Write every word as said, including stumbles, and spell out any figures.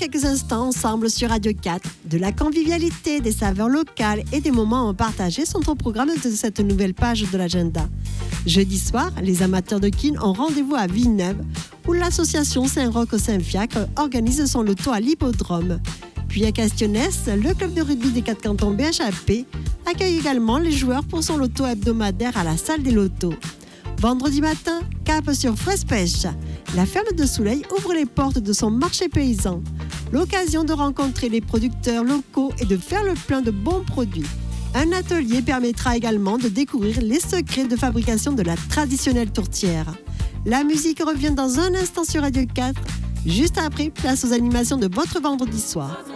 quelques instants ensemble sur Radio quatre. De la convivialité, des saveurs locales et des moments partagés sont au programme de cette nouvelle page de l'agenda. Jeudi soir, les amateurs de kin ont rendez-vous à Villeneuve où l'association Saint-Roch-Saint-Fiacre organise son loto à l'hippodrome. Puis à Castillonnès, le club de rugby des quatre cantons B H A P accueille également les joueurs pour son loto hebdomadaire à la salle des lotos. Vendredi matin, cap sur Fraise Pêche. La ferme de Soleil ouvre les portes de son marché paysan. L'occasion de rencontrer les producteurs locaux et de faire le plein de bons produits. Un atelier permettra également de découvrir les secrets de fabrication de la traditionnelle tourtière. La musique revient dans un instant sur Radio quatre. Juste après, place aux animations de votre vendredi soir.